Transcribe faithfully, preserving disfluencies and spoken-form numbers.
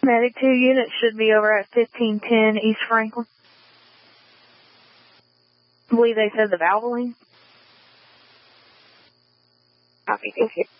Medic two units should be over at fifteen ten East Franklin. I believe they said the Valvoline. Copy, thank you.